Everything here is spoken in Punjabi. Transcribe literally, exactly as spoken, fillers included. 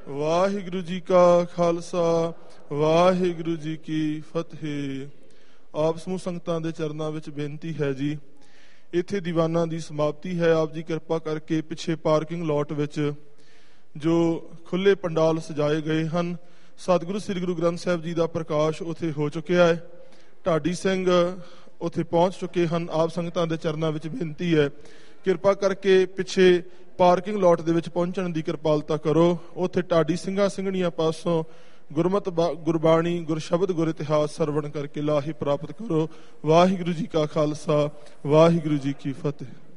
ਵਾਹਿਗੁਰੂ ਜੀ ਕਾ ਖਾਲਸਾ ਵਾਹਿਗੁਰੂ ਜੀ ਕੀ ਫਤਿਹ। ਆਪ ਸਮੂਹ ਸੰਗਤਾਂ ਦੇ ਚਰਨਾਂ ਵਿੱਚ ਬੇਨਤੀ ਹੈ ਜੀ, ਇੱਥੇ ਦੀਵਾਨਾਂ ਦੀ ਸਮਾਪਤੀ ਹੈ। ਆਪ ਜੀ ਕਿਰਪਾ ਕਰਕੇ ਪਿੱਛੇ ਪਾਰਕਿੰਗ ਲੋਟ ਵਿੱਚ ਜੋ ਖੁੱਲੇ ਪੰਡਾਲ ਸਜਾਏ ਗਏ ਹਨ, ਸਤਿਗੁਰੂ ਸ੍ਰੀ ਗੁਰੂ ਗ੍ਰੰਥ ਸਾਹਿਬ ਜੀ ਦਾ ਪ੍ਰਕਾਸ਼ ਉੱਥੇ ਹੋ ਚੁੱਕਿਆ ਹੈ। ਢਾਡੀ ਸਿੰਘ ਉੱਥੇ ਪਹੁੰਚ ਚੁੱਕੇ ਹਨ। ਆਪ ਸੰਗਤਾਂ ਦੇ ਚਰਨਾਂ ਵਿੱਚ ਬੇਨਤੀ ਹੈ, ਕਿਰਪਾ ਕਰਕੇ ਪਿੱਛੇ ਪਾਰਕਿੰਗ ਲੋਟ ਦੇ ਵਿੱਚ ਪਹੁੰਚਣ ਦੀ ਕਿਰਪਾਲਤਾ ਕਰੋ। ਉੱਥੇ ਢਾਡੀ ਸਿੰਘਾਂ ਸਿੰਘਣੀਆਂ ਪਾਸੋਂ ਗੁਰਮਤ ਗੁਰਬਾਣੀ ਗੁਰਸ਼ਬਦ ਗੁਰ ਇਤਿਹਾਸ ਸਰਵਣ ਕਰਕੇ ਲਾਹੀ ਪ੍ਰਾਪਤ ਕਰੋ। ਵਾਹਿਗੁਰੂ ਜੀ ਕਾ ਖਾਲਸਾ ਵਾਹਿਗੁਰੂ ਜੀ ਕੀ ਫਤਿਹ।